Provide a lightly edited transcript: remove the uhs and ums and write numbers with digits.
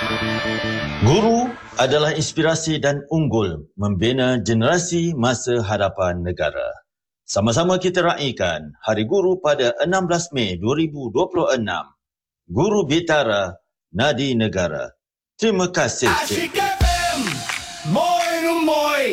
Guru adalah inspirasi dan unggul membina generasi masa hadapan negara. Sama-sama kita raikan Hari Guru pada 16 Mei 2026. Guru Bitara, Nadi Negara. Terima kasih. Asyik FM, moi rumoi.